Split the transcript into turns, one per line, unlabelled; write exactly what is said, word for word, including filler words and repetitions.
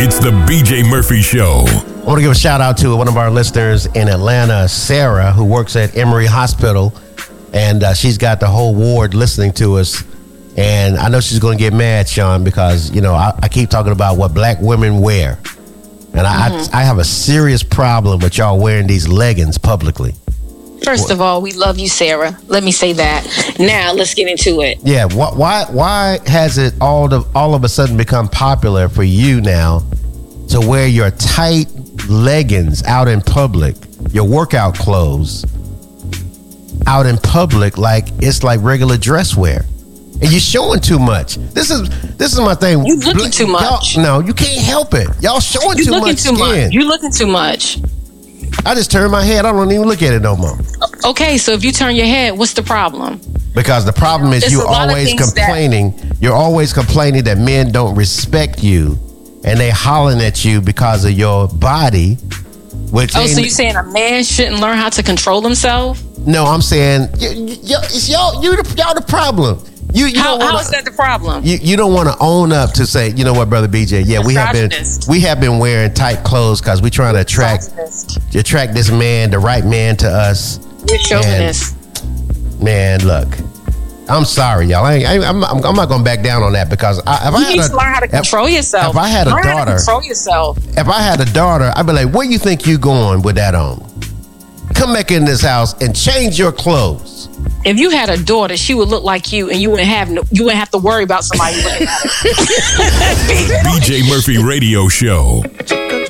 It's the B J Murphy Show.
I want to give a shout out to one of our listeners in Atlanta, Sarah, who works at Emory Hospital. And uh, she's got the whole ward listening to us. And I know she's going to get mad, Sean, because, you know, I, I keep talking about what black women wear. And I, mm-hmm. I, I have a serious problem with y'all wearing these leggings publicly.
First of all, we love you, Sarah. Let me say that. Now, let's get into it.
Yeah, wh- why why has it all the, all of a sudden become popular for you now to wear your tight leggings out in public, your workout clothes out in public like it's like regular dress wear? And you're showing too much. This is this is my thing.
You looking too much.
Y'all, no, you can't help it. Y'all showing
you
too
looking
much
too
skin.
Much. You looking too much.
I just turn my head. I don't even look at it no more.
Okay, so if you turn your head, what's the problem?
Because the problem is you're always complaining. That- you're always complaining that men don't respect you, and they hollering at you because of your body. Which
oh, so you're saying a man shouldn't learn how to control himself?
No, I'm saying y- y- y- it's y'all. You the, y'all the problem. You, you
how,
wanna,
how is that the problem?
You, you don't want to own up to say, you know what, brother B J? Yeah, we have been we have been wearing tight clothes because we're trying to attract attract this man, the right man, to us.
You're chauvinist.
Man, look, I'm sorry, y'all. I ain't, I, I'm, I'm, I'm not going to back down on that because I, if
you
I had
need
a,
to learn how to control
if,
yourself.
If I had a
learn
daughter,
how to control yourself.
If I had a daughter, I'd be like, where you think you going with that on? Come back in this house and change your clothes.
If you had a daughter, she would look like you, and you wouldn't have no, you wouldn't have to worry about somebody looking at her.
B J Murphy Radio Show.